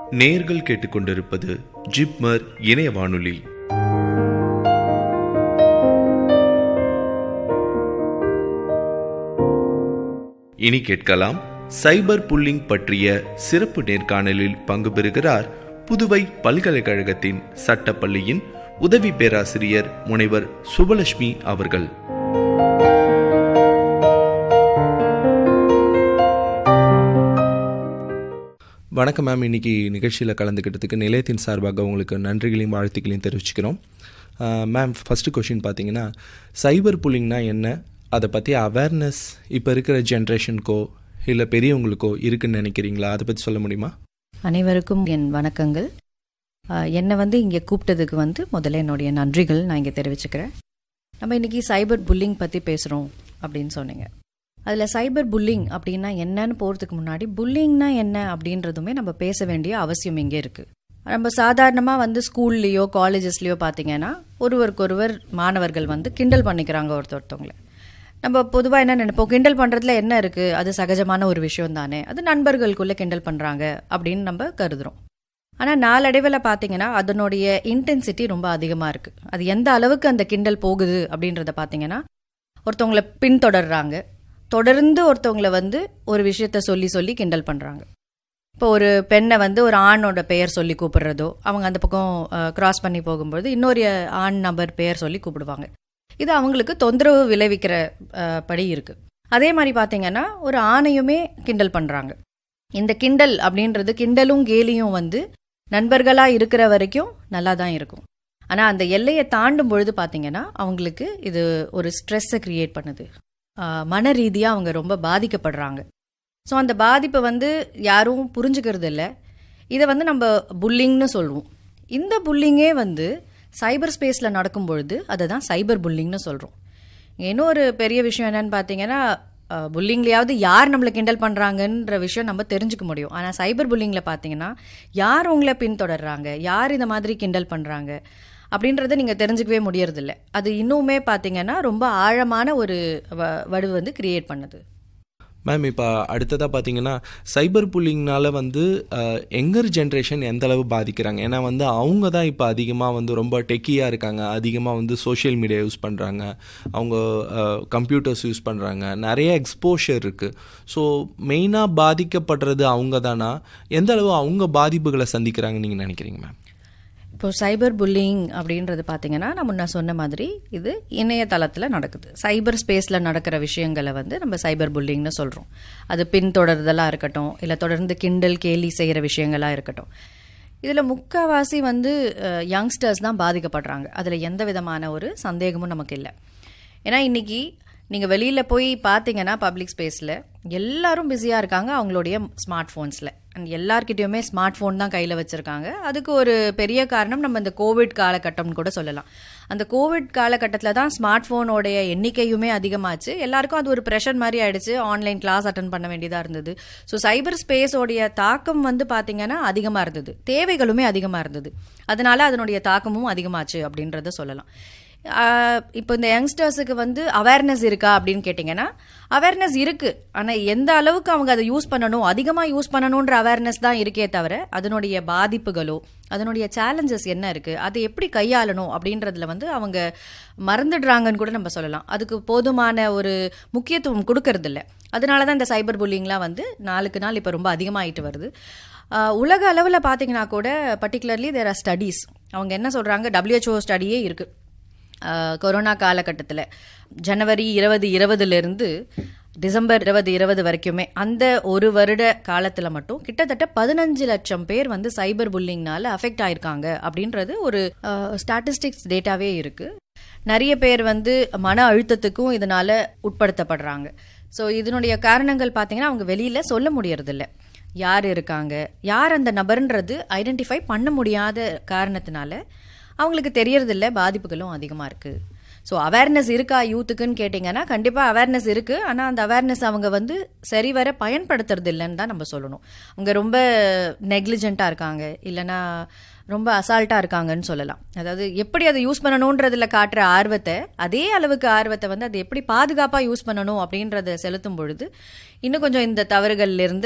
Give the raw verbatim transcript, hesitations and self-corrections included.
நேயர்கள் கேட்டுக்கொண்டிருப்பது ஜிப்மர் இணைய வானொலி. இனி கேட்கலாம் சைபர் புல்லிங் பற்றிய சிறப்பு நேர்காணலில் பங்கு பெறுகிறார் புதுவை பல்கலைக்கழகத்தின் சட்டப்பள்ளியின் உதவி பேராசிரியர் முனைவர் சுபலட்சுமி அவர்கள். வணக்கம் மேம். இன்னைக்கு நிகழ்ச்சியில் கலந்துக்கிட்டதுக்கு நிலையத்தின் சார்பாக உங்களுக்கு நன்றிகளையும் வாழ்த்துக்களையும் தெரிவிச்சுக்கிறோம். மேம், ஃபஸ்ட்டு கொஷின் பார்த்தீங்கன்னா, சைபர் புல்லிங்னா என்ன, அதை பற்றி அவேர்னஸ் இப்போ இருக்கிற ஜென்ரேஷனுக்கோ இல்லை பெரியவங்களுக்கோ இருக்குன்னு நினைக்கிறீங்களா? அதை பற்றி சொல்ல முடியுமா? அனைவருக்கும் என் வணக்கங்கள். என்னை வந்து இங்கே கூப்பிட்டதுக்கு வந்து முதல்ல என்னுடைய நன்றிகள் நான் இங்கே தெரிவிச்சுக்கிறேன். நம்ம இன்றைக்கி சைபர் புல்லிங் பற்றி பேசுகிறோம் அப்படின்னு சொன்னீங்க. அதில் சைபர் புல்லிங் அப்படின்னா என்னன்னு போகிறதுக்கு முன்னாடி புல்லிங்னா என்ன அப்படின்றதுமே நம்ம பேச வேண்டிய அவசியம் இங்கே இருக்குது. நம்ம சாதாரணமாக வந்து ஸ்கூல்லையோ காலேஜஸ்லேயோ பார்த்தீங்கன்னா ஒருவருக்கொருவர் மாணவர்கள் வந்து கிண்டல் பண்ணிக்கிறாங்க ஒருத்தர் ஒருத்தவங்களை. நம்ம பொதுவாக என்ன நினைப்போம், கிண்டல் பண்ணுறதுல என்ன இருக்குது, அது சகஜமான ஒரு விஷயம் தானே, அது நண்பர்களுக்குள்ளே கிண்டல் பண்ணுறாங்க அப்படின்னு நம்ம கருதுகிறோம். ஆனால் நாளடைவில் பார்த்தீங்கன்னா அதனுடைய இன்டென்சிட்டி ரொம்ப அதிகமாக இருக்குது. அது எந்த அளவுக்கு அந்த கிண்டல் போகுது அப்படின்றத பார்த்தீங்கன்னா, ஒருத்தவங்களை பின்தொடர்றாங்க, தொடர்ந்து ஒருத்தவங்களை வந்து ஒரு விஷயத்த சொல்லி சொல்லி கிண்டல் பண்ணுறாங்க. இப்போ ஒரு பெண்ணை வந்து ஒரு ஆணோட பெயர் சொல்லி கூப்பிடுறதோ, அவங்க அந்த பக்கம் கிராஸ் பண்ணி போகும்போது இன்னொரு ஆண் நபர் பெயர் சொல்லி கூப்பிடுவாங்க. இது அவங்களுக்கு தொந்தரவு விளைவிக்கிற படி இருக்குது. அதே மாதிரி பார்த்தீங்கன்னா ஒரு ஆணையுமே கிண்டல் பண்ணுறாங்க. இந்த கிண்டல் அப்படின்றது, கிண்டலும் கேலியும் வந்து நண்பர்களாக இருக்கிற வரைக்கும் நல்லா தான் இருக்கும். ஆனால் அந்த எல்லையை தாண்டும் பொழுது பார்த்தீங்கன்னா அவங்களுக்கு இது ஒரு ஸ்ட்ரெஸ்ஸை க்ரியேட் பண்ணுது. மன ரீதியாக அவங்க ரொம்ப பாதிக்கப்படுறாங்க. ஸோ அந்த பாதிப்பை வந்து யாரும் புரிஞ்சுக்கிறது இல்லை. இதை வந்து நம்ம புல்லிங்னு சொல்லுவோம். இந்த புல்லிங்கே வந்து சைபர் ஸ்பேஸில் நடக்கும் பொழுது அதை தான் சைபர் புல்லிங்னு சொல்கிறோம். இன்னொரு பெரிய விஷயம் என்னன்னு பார்த்தீங்கன்னா, புல்லிங்லையாவது யார் நம்மளை கிண்டல் பண்ணுறாங்கன்ற விஷயம் நம்ம தெரிஞ்சுக்க முடியும். ஆனால் சைபர் புல்லிங்கில் பார்த்தீங்கன்னா யார் உங்களை பின்தொடர்றாங்க, யார் இந்த மாதிரி கிண்டல் பண்ணுறாங்க அப்படின்றத நீங்கள் தெரிஞ்சுக்கவே முடியறதில்ல. அது இன்னுமே பார்த்தீங்கன்னா ரொம்ப ஆழமான ஒரு வடு வந்து கிரியேட் பண்ணுது. மேம், இப்போ அடுத்ததாக பார்த்தீங்கன்னா சைபர் புல்லிங்னால வந்து யங்கர் ஜென்ரேஷன் எந்த அளவு பாதிக்கிறாங்க? ஏன்னா வந்து அவங்க தான் இப்போ அதிகமாக வந்து ரொம்ப டெக்கியாக இருக்காங்க, அதிகமாக வந்து சோஷியல் மீடியா யூஸ் பண்ணுறாங்க, அவங்க கம்ப்யூட்டர்ஸ் யூஸ் பண்ணுறாங்க, நிறைய எக்ஸ்போஷர் இருக்குது. ஸோ மெயினாக பாதிக்கப்படுறது அவங்க தானா? எந்த அளவு அவங்க பாதிப்புகளை சந்திக்கிறாங்கன்னு நீங்கள் நினைக்கிறீங்க மேம்? இப்போ சைபர் புல்லிங் அப்படின்றது பார்த்தீங்கன்னா, நான் முன்ன சொன்ன மாதிரி இது இணையதளத்தில் நடக்குது. சைபர் ஸ்பேஸில் நடக்கிற விஷயங்களை வந்து நம்ம சைபர் புல்லிங்னு சொல்கிறோம். அது பின்தொடர்தலாக இருக்கட்டும், இல்லை தொடர்ந்து கிண்டல் கேலி செய்கிற விஷயங்களாக இருக்கட்டும். இதில் முக்கால்வாசி வந்து யங்ஸ்டர்ஸ் தான் பாதிக்கப்படுறாங்க. அதில் எந்த விதமான ஒரு சந்தேகமும் நமக்கு இல்லை. ஏன்னா இன்றைக்கி நீங்கள் வெளியில் போய் பார்த்தீங்கன்னா பப்ளிக் ஸ்பேஸில் எல்லாரும் பிஸியாக இருக்காங்க அவங்களுடைய ஸ்மார்ட் ஃபோன்ஸில். அண்ட் எல்லார்கிட்டையுமே ஸ்மார்ட் ஃபோன் தான் கையில் வச்சுருக்காங்க. அதுக்கு ஒரு பெரிய காரணம் நம்ம இந்த கோவிட் காலகட்டம்னு கூட சொல்லலாம். அந்த கோவிட் காலகட்டத்தில் தான் ஸ்மார்ட் ஃபோனோடைய எண்ணிக்கையுமே அதிகமாச்சு. எல்லாருக்கும் அது ஒரு ப்ரெஷர் மாதிரி ஆயிடுச்சு. ஆன்லைன் கிளாஸ் அட்டன் பண்ண வேண்டியதாக இருந்தது. ஸோ சைபர் ஸ்பேஸோடைய தாக்கம் வந்து பார்த்தீங்கன்னா அதிகமாக இருந்தது, தேவைகளுமே அதிகமாக இருந்தது. அதனால அதனுடைய தாக்கமும் அதிகமாச்சு அப்படின்றத சொல்லலாம். இப்போ இந்த யங்ஸ்டர்ஸுக்கு வந்து அவேர்னஸ் இருக்கா அப்படின்னு கேட்டிங்கன்னா, அவேர்னஸ் இருக்குது. ஆனால் எந்த அளவுக்கு அவங்க அதை யூஸ் பண்ணணும், அதிகமாக யூஸ் பண்ணணுன்ற அவேர்னஸ் தான் இருக்கே தவிர அதனுடைய பாதிப்புகளோ அதனுடைய சேலஞ்சஸ் என்ன இருக்குது, அதை எப்படி கையாளணும் அப்படின்றதுல வந்து அவங்க மறந்துடுறாங்கன்னு கூட நம்ம சொல்லலாம். அதுக்கு போதுமான ஒரு முக்கியத்துவம் கொடுக்கறதில்ல. அதனால தான் இந்த சைபர் புல்லிங்லாம் வந்து நாளுக்கு நாள் இப்போ ரொம்ப அதிகமாகிட்டு வருது. உலக அளவில் பார்த்தீங்கன்னா கூட பர்டிகுலர்லி தேர் ஆர் ஸ்டடீஸ். அவங்க என்ன சொல்கிறாங்க, டபிள்யூஹெச்ஓ ஸ்டடியே இருக்குது. கொரோனா காலகட்டத்தில் ஜனவரி இருபது இருபதுலேருந்து டிசம்பர் இருபது இருபது வரைக்குமே அந்த ஒரு வருட காலத்தில் மட்டும் கிட்டத்தட்ட பதினஞ்சு லட்சம் பேர் வந்து சைபர் புல்லிங்னால அஃபெக்ட் ஆயிருக்காங்க அப்படின்றது ஒரு ஸ்டாட்டிஸ்டிக்ஸ் டேட்டாவே இருக்குது. நிறைய பேர் வந்து மன அழுத்தத்துக்கும் இதனால் உட்படுத்தப்படுறாங்க. ஸோ இதனுடைய காரணங்கள் பார்த்தீங்கன்னா அவங்க வெளியில் சொல்ல முடியறதில்ல. யார் இருக்காங்க, யார் அந்த நபர்ன்றது ஐடென்டிஃபை பண்ண முடியாத காரணத்தினால அவங்களுக்கு தெரியறதில்ல, பாதிப்புகளும் அதிகமாக இருக்குது. ஸோ அவேர்னஸ் இருக்கா யூத்துக்குன்னு கேட்டிங்கன்னா கண்டிப்பாக அவேர்னஸ் இருக்குது. ஆனால் அந்த அவேர்னஸ் அவங்க வந்து சரிவர பயன்படுத்துறது இல்லைன்னு தான் நம்ம சொல்லணும். அவங்க ரொம்ப நெக்லிஜென்ட்டாக இருக்காங்க, இல்லைனா ரொம்ப அசால்ட்டாக இருக்காங்கன்னு சொல்லலாம். அதாவது எப்படி அதை யூஸ் பண்ணணுன்றதில் காட்டுற ஆர்வத்தை, அதே அளவுக்கு ஆர்வத்தை வந்து அதை எப்படி பாதுகாப்பாக யூஸ் பண்ணணும் அப்படின்றத செலுத்தும் பொழுது இன்னும் கொஞ்சம் இந்த தவறுகள்லேருந்து